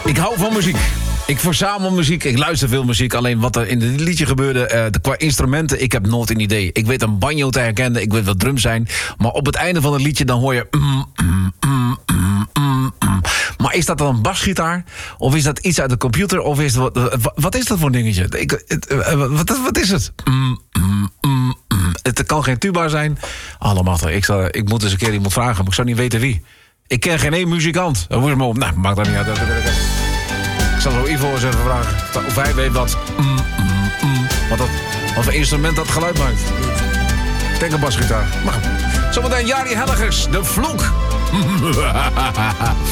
Ik hou van muziek. Ik verzamel muziek, ik luister veel muziek. Alleen wat er in dit liedje gebeurde, qua instrumenten, ik heb nooit een idee. Ik weet een banjo te herkennen, ik weet wat drums zijn. Maar op het einde van het liedje dan hoor je... Maar is dat dan een basgitaar? Of is dat iets uit de computer? Of is het, wat is dat voor een dingetje? Wat is het? Het kan geen tuba zijn. Allemachtig, ik moet eens een keer iemand vragen, maar ik zou niet weten wie. Ik ken geen één muzikant. Hoe is me op? Nou, maakt dat niet uit. Ik zal zo Ivo eens even vragen of hij weet wat voor instrument dat geluid maakt. Ik denk een basgitaar. Maar goed. Zometeen Jari Hellegers, de vloek.